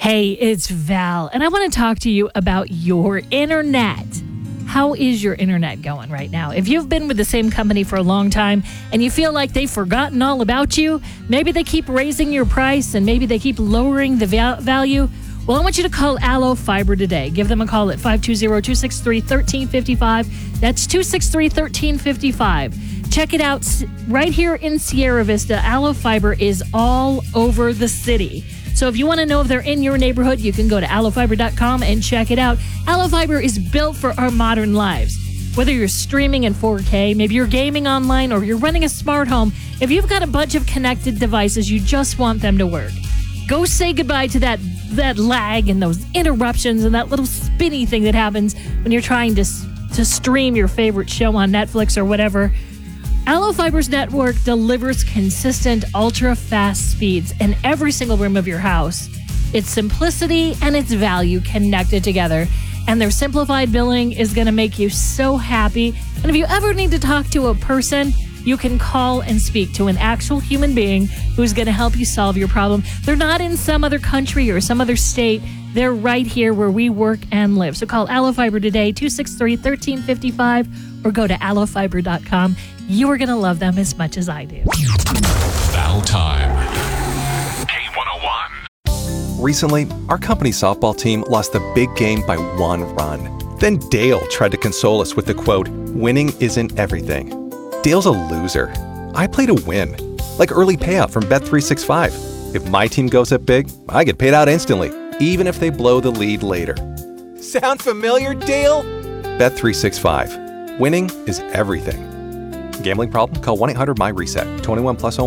Hey, it's Val, and I want to talk to you about your internet. How is your internet going right now? If you've been with the same company for a long time and you feel like they've forgotten all about you, maybe they keep raising your price and maybe they keep lowering the value, well, I want you to call Allo Fiber today. Give them a call at 520-263-1355. That's 263-1355. Check it out right here in Sierra Vista. Allo Fiber is all over the city. So if you want to know if they're in your neighborhood, you can go to allofiber.com and check it out. Allo Fiber is built for our modern lives. Whether you're streaming in 4K, maybe you're gaming online, or you're running a smart home, if you've got a bunch of connected devices, you just want them to work. Go say goodbye to that lag and those interruptions and that little spinny thing that happens when you're trying to stream your favorite show on Netflix or whatever. Allo Fiber's network delivers consistent, ultra-fast speeds in every single room of your house. Its simplicity and its value connected together, and their simplified billing is going to make you so happy. And if you ever need to talk to a person, you can call and speak to an actual human being who's going to help you solve your problem. They're not in some other country or some other state. They're right here where we work and live. So call Allo Fiber today, 263-1355, or go to allofiber.com. You are going to love them as much as I do. Val time. K101. Recently, our company softball team lost the big game by 1 run. Then Dale tried to console us with the quote, "Winning isn't everything." Dale's a loser. I play to win. Like early payout from Bet365. If my team goes up big, I get paid out instantly, even if they blow the lead later. Sound familiar, Dale? Bet365. Winning is everything. Gambling problem? Call 1-800-MY-RESET. 21 plus only.